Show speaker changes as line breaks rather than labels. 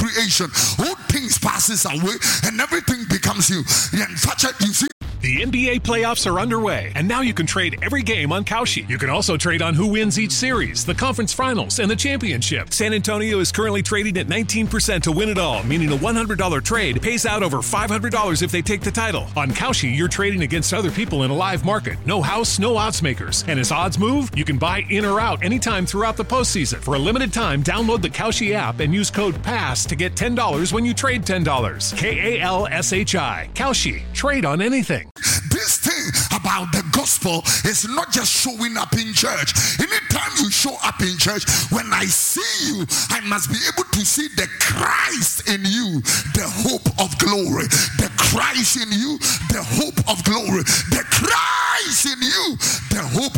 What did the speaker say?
creation. All things passes away and everything becomes new. In fact, you see,
the NBA playoffs are underway, and now you can trade every game on Kalshi. You can also trade on who wins each series, the conference finals, and the championship. San Antonio is currently trading at 19% to win it all, meaning a $100 trade pays out over $500 if they take the title. On Kalshi, you're trading against other people in a live market. No house, no odds makers. And as odds move, you can buy in or out anytime throughout the postseason. For a limited time, download the Kalshi app and use code PASS to get $10 when you trade $10. KALSHI. Kalshi. Trade on anything.
This thing about the gospel is not just showing up in church. Anytime you show up in church, when I see you, I must be able to see the Christ in you, the hope of glory. The Christ in you, the hope of glory. The Christ in you, the hope